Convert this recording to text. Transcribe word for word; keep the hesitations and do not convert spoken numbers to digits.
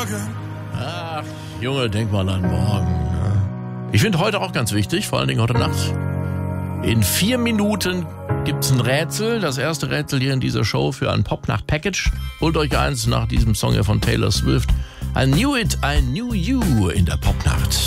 morgen. Ach, Junge, denk mal an morgen. Ich finde heute auch ganz wichtig, vor allen Dingen heute Nacht. In vier Minuten gibt's ein Rätsel. Das erste Rätsel hier in dieser Show für ein Popnacht-Package. Holt euch eins nach diesem Song hier von Taylor Swift. I Knew It, I Knew You in der Popnacht.